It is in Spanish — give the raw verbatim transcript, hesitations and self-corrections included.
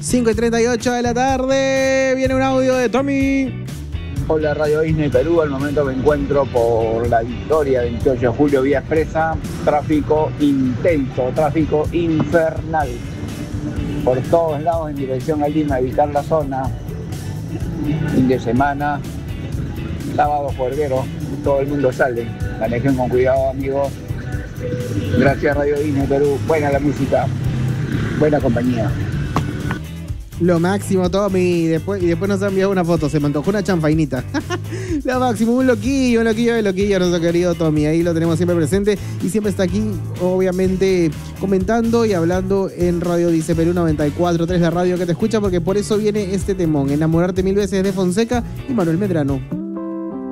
cinco y treinta y ocho de la tarde. Viene un audio de Tommy. Hola Radio Disney Perú, al momento me encuentro por la Victoria, veintiocho de julio, vía expresa, tráfico intenso, tráfico infernal, por todos lados en dirección a Lima, evitar la zona, fin de semana, sábado juerguero, todo el mundo sale, manejen con cuidado amigos, gracias Radio Disney Perú, buena la música, buena compañía. Lo máximo, Tommy. Y después, y después nos ha enviado una foto. Se me antojó una chanfainita. Lo máximo, un loquillo, un loquillo de loquillo, nuestro querido Tommy. Ahí lo tenemos siempre presente. Y siempre está aquí, obviamente, comentando y hablando en Radio Dice Perú noventa y cuatro punto tres, la radio que te escucha, porque por eso viene este temón. Enamorarte mil veces de Fonseca y Manuel Medrano.